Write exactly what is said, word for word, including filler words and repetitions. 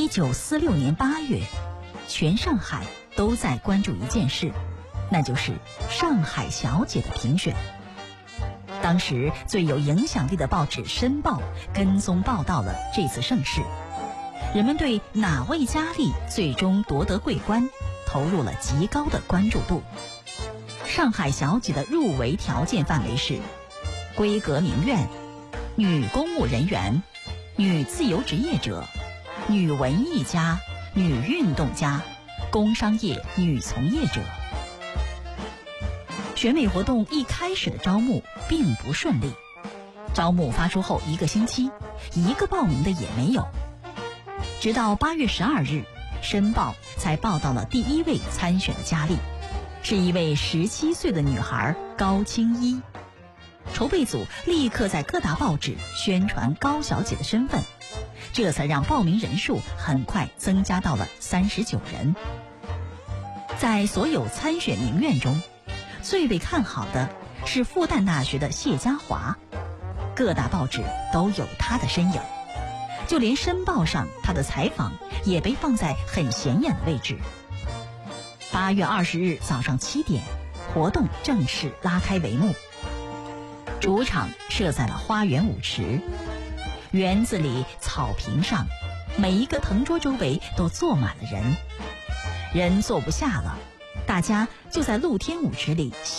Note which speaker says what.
Speaker 1: 一九四六年八月，全上海都在关注一件事，那就是上海小姐的评选。当时最有影响力的报纸《申报》跟踪报道了这次盛事，人们对哪位佳丽最终夺得桂冠投入了极高的关注度。上海小姐的入围条件范围是闺阁名媛、女公务人员、女自由职业者、女文艺家、女运动家、工商业女从业者。选美活动一开始的招募并不顺利，招募发出后一个星期，一个报名的也没有。直到八月十二日，申报才报道了第一位参选的佳丽，是一位十七岁的女孩高青衣。筹备组立刻在各大报纸宣传高小姐的身份，这才让报名人数很快增加到了三十九人。在所有参选名媛中，最被看好的是复旦大学的谢家华，各大报纸都有她的身影，就连申报上她的采访也被放在很显眼的位置。八月二十日早上七点，活动正式拉开帷幕。主场设在了花园舞池，园子里草坪上，每一个藤桌周围都坐满了人，人坐不下了，大家就在露天舞池里